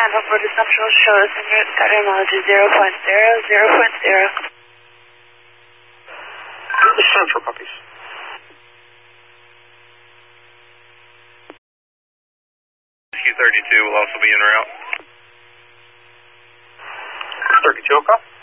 Tampa Florida Central shows en route starting altitude 0.0, 0.0. Central copies. Q32 will also be en route. 32 o'clock.